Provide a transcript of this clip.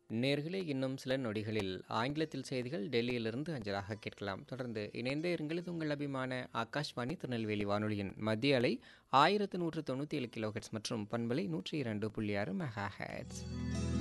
நேர்களே இன்னும் சில நொடிகளில் ஆங்கிலத்தில் செய்திகள் டெல்லியிலிருந்து அஞ்சலாக கேட்கலாம். தொடர்ந்து இணைந்தே இருங்கள். இது உங்கள் அபிமான ஆகாஷ்வாணி திருநெல்வேலி வானொலியின் மத்திய அலை 1197 கிலோஹெட்ஸ் மற்றும் பண்பலை 102.6 மெகா ஹெர்ட்ஸ்.